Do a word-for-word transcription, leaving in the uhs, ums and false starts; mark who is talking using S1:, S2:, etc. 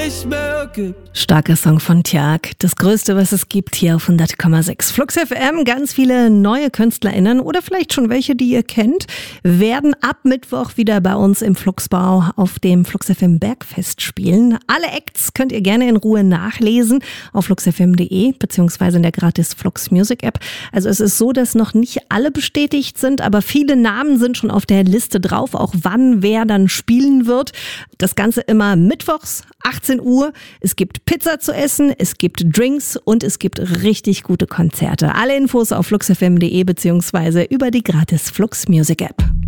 S1: nicht mehr gibt.
S2: Starker Song von Tjag. Das Größte, was es gibt, hier auf hundert Komma sechs. Flux F M, ganz viele neue KünstlerInnen oder vielleicht schon welche, die ihr kennt, werden ab Mittwoch wieder bei uns im Fluxbau auf dem Flux F M Bergfest spielen. Alle Acts könnt ihr gerne in Ruhe nachlesen auf flux f m punkt d e beziehungsweise in der gratis Flux Music App. Also es ist so, dass noch nicht alle bestätigt sind, aber viele Namen sind schon auf der Liste drauf, auch wann wer dann spielen wird. Das Ganze immer mittwochs, achtzehn Uhr. Es gibt Pizza zu essen, es gibt Drinks und es gibt richtig gute Konzerte. Alle Infos auf flux f m punkt d e beziehungsweise über die gratis Flux Music App.